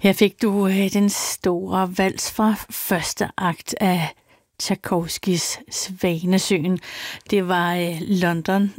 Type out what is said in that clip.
Her fik du den store vals fra første akt af Tchaikovskys Svanesøen. Det var London